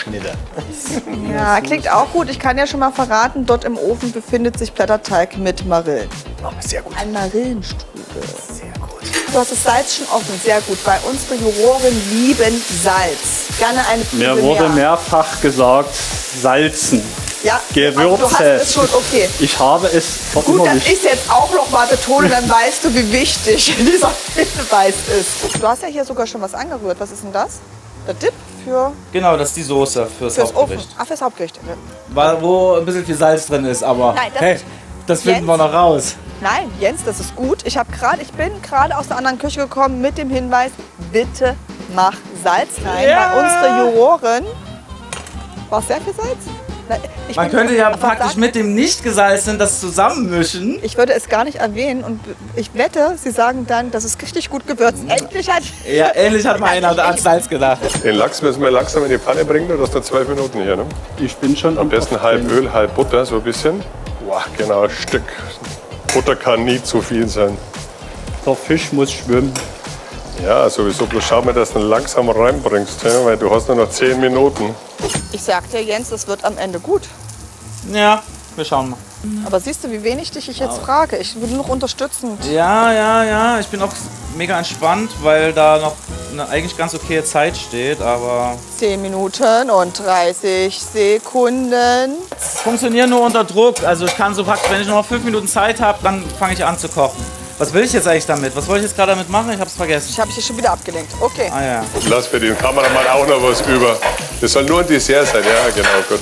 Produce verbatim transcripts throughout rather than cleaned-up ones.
Schnitte. Ja, klingt auch gut. Ich kann ja schon mal verraten, dort im Ofen befindet sich Blätterteig mit Marillen. Oh, sehr gut. Ein Marillenstrudel. Sehr gut. Du hast das Salz schon offen, sehr gut. Weil unsere Juroren lieben Salz. Gerne eine Prise Mir wurde mehr. mehrfach gesagt, salzen. Ja, Gewürze. also du hast es schon, okay. Ich habe es Gut, dass verinnerlicht. ich es jetzt auch noch mal betone, dann weißt du, wie wichtig dieser Hinweis ist. Du hast ja hier sogar schon was angerührt. Was ist denn das? Der Dip für, Genau, das ist die Soße fürs, fürs Ofen. Hauptgericht. Ach, fürs Hauptgericht. Weil, wo ein bisschen viel Salz drin ist, aber Nein, das hey, nicht. das finden Jens? wir noch raus. Nein, Jens, das ist gut. Ich, hab grad, ich bin gerade aus der anderen Küche gekommen mit dem Hinweis, bitte mach Salz rein. Ja. Weil unsere Juroren... War es sehr viel Salz? Nein, ich Man bin- könnte ja aber praktisch sag- mit dem nicht gesalzenen das zusammenmischen. Ich würde es gar nicht erwähnen und ich wette, Sie sagen dann, das ist richtig gut gewürzt. Endlich hat... Ja, ähnlich hat mal einer an Salz gedacht. Den Lachs müssen wir langsam in die Pfanne bringen, du hast noch zwölf Minuten hier. Ne? Ich bin schon Am besten Kopf halb drin. Öl, halb Butter, so ein bisschen. Boah, genau, ein Stück. Butter kann nie zu viel sein. Der Fisch muss schwimmen. Ja, sowieso. Bloß schau mal, dass du ihn langsam reinbringst, ja, weil du hast nur noch zehn Minuten. Ich sag dir, Jens, das wird am Ende gut. Ja, wir schauen mal. Aber siehst du, wie wenig dich ich jetzt frage? Ich will nur noch unterstützend. Ja, ja, ja. Ich bin auch mega entspannt, weil da noch eine eigentlich ganz okaye Zeit steht, aber zehn Minuten und dreißig Sekunden. funktionieren nur unter Druck. Also ich kann so praktisch, wenn ich noch fünf Minuten Zeit habe, dann fange ich an zu kochen. Was will ich jetzt eigentlich damit? Was wollte ich jetzt gerade damit machen? Ich habe es vergessen. Ich habe dich schon wieder abgelenkt. Okay. Ah ja. Lass für den Kameramann auch noch was über. Das soll nur ein Dessert sein, ja, genau, gut.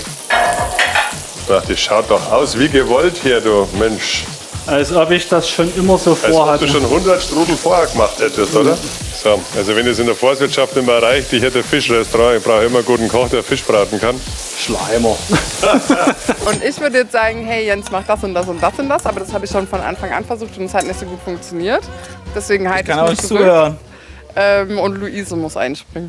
Ach, das schaut doch aus wie gewollt hier, du Mensch. Als ob ich das schon immer so Als ob vorhatte. du schon hundert Strudel vorher gemacht hättest, oder? So, also wenn es in der Forstwirtschaft nicht mehr reicht, ich hätte ein Fischrestaurant, ich brauche immer einen guten Koch, der Fisch braten kann. Schleimer. Und ich würde jetzt sagen, hey Jens, mach das und das und das und das, aber das habe ich schon von Anfang an versucht und es hat nicht so gut funktioniert. Deswegen halte Ich kann ich auch mich nicht zurück. zuhören. Ähm, und Luise muss einspringen.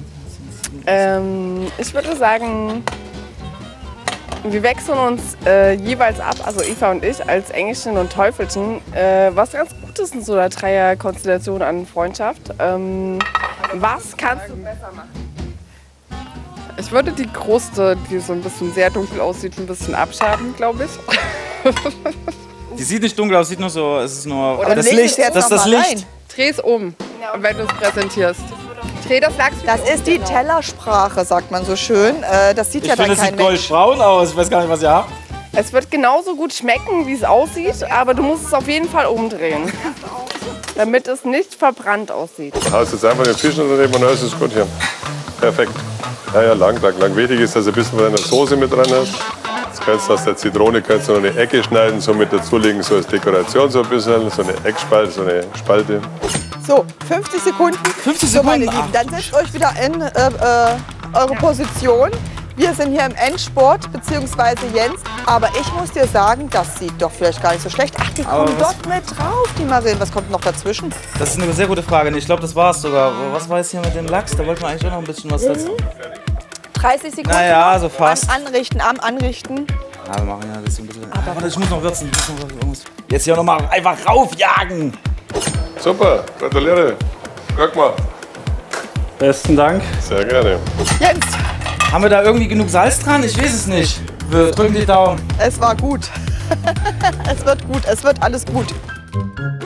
Ähm, ich würde sagen, wir wechseln uns äh, jeweils ab, also Eva und ich, als Engelchen und Teufelchen, äh, was ganz gut ist in so einer Dreierkonstellation an Freundschaft. Ähm, was kannst du besser machen? Ich würde die Kruste, die so ein bisschen sehr dunkel aussieht, ein bisschen abschaben, glaube ich. Die sieht nicht dunkel aus, sieht nur so, es ist nur Oder das leg es Licht, jetzt das ist noch das mal Licht. rein. Dreh es um, wenn du es präsentierst. Dreh das Lachs. Das ist die Tellersprache, sagt man so schön. Äh, das sieht Ich ja finde, dann es kein sieht Mensch. goldbraun aus. Ich weiß gar nicht, was ihr habt. Es wird genauso gut schmecken, wie es aussieht, aber du musst es auf jeden Fall umdrehen, damit es nicht verbrannt aussieht. Du haust jetzt einfach den Fisch unter dem und dann ist es gut hier. Perfekt. Ja, ja, lang, lang, lang. Wichtig ist, dass du ein bisschen von deiner Soße mit dran hast. Jetzt kannst du aus der Zitrone kannst du noch eine Ecke schneiden, so mit dazulegen, so als Dekoration so ein bisschen, so eine Eckspalte, so eine Spalte. So, fünfzig Sekunden. fünfzig So, meine Sekunden. Lieben, dann setzt euch wieder in äh, äh, eure Position. Wir sind hier im Endsport, beziehungsweise Jens. Aber ich muss dir sagen, das sieht doch vielleicht gar nicht so schlecht. Ach, die Aber kommen was- dort mit drauf, die Marillen. Was kommt noch dazwischen? Das ist eine sehr gute Frage. Ich glaube, das war's sogar. Was war jetzt hier mit dem Lachs? Da wollten wir eigentlich auch noch ein bisschen was dazu. dreißig Sekunden. Naja, so fast. Am Anrichten, am Anrichten. Ja, wir machen ja das so ein bisschen. Ah, warte, ich muss noch würzen. Ich muss noch irgendwas- Jetzt hier noch mal einfach raufjagen. Super, gratuliere. Guck mal. Besten Dank. Sehr gerne. Jens, Haben wir da irgendwie genug Salz dran? Ich weiß es nicht. Wir drücken die Daumen. es war gut. Es wird gut, es wird alles gut.